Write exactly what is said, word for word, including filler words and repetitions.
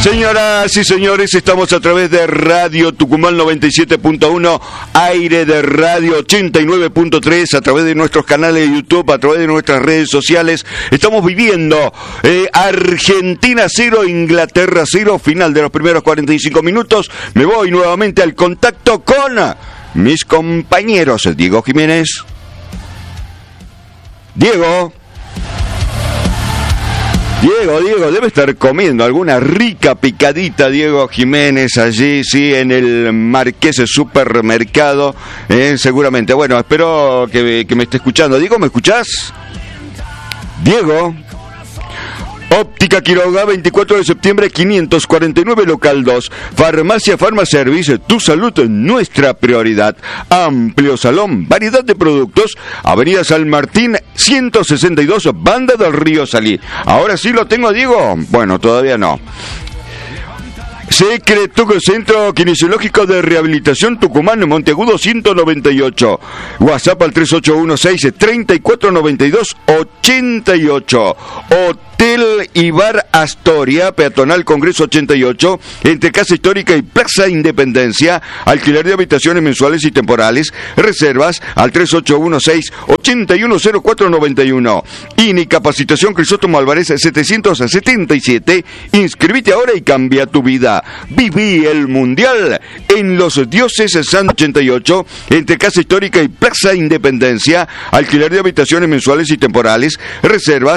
Señoras y señores, estamos a través de Radio Tucumán noventa y siete punto uno, aire de Radio ochenta y nueve punto tres, a través de nuestros canales de YouTube, a través de nuestras redes sociales. Estamos viviendo eh, Argentina cero, Inglaterra cero, final de los primeros cuarenta y cinco minutos. Me voy nuevamente al contacto con mis compañeros. Diego Jiménez. Diego. Diego, Diego, debe estar comiendo alguna rica picadita, Diego Jiménez, allí, sí, en el Marqués Supermercado, eh, seguramente. Bueno, espero que, que me esté escuchando. Diego, ¿me escuchás? Diego. Óptica Quiroga, veinticuatro de septiembre, quinientos cuarenta y nueve, local dos. Farmacia Farmaservice, tu salud, nuestra prioridad. Amplio salón, variedad de productos. Avenida San Martín, ciento sesenta y dos, Banda del Río Salí. Ahora sí lo tengo, Diego. Bueno, todavía no. Secreto Centro Kinesiológico de Rehabilitación Tucumán, Monteagudo ciento noventa y ocho. WhatsApp al tres ocho uno seis, tres cuatro nueve dos, ocho ocho. Hotel y Bar Astoria, Peatonal Congreso ochenta y ocho, entre Casa Histórica y Plaza Independencia. Alquiler de habitaciones mensuales y temporales. Reservas al tres ocho uno seis, ocho uno cero cuatro nueve uno. I N I Capacitación Crisóstomo Álvarez setecientos setenta y siete. Inscribite ahora y cambia tu vida. Viví el Mundial en Los Dioses San ochenta y ocho, entre Casa Histórica y Plaza Independencia. Alquiler de habitaciones mensuales y temporales. Reservas